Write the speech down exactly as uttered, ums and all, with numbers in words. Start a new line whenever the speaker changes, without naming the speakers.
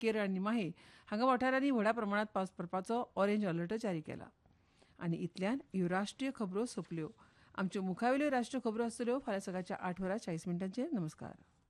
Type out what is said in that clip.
केरळ आनी माहे हांगा वाठारांनी व्हड प्रमाणात पावस पडपाचो ऑरेंज अलर्ट जारी केला. आनी इतल्यान ह्यो राष्ट्रीय खबरो सोंपल्यो. आमच्यो मुखावेल्यो राष्ट्रीय खबरो आसतल्यो फाल्यां सकाळच्या आठ वरां चाळीस मिनटांचेर. नमस्कार.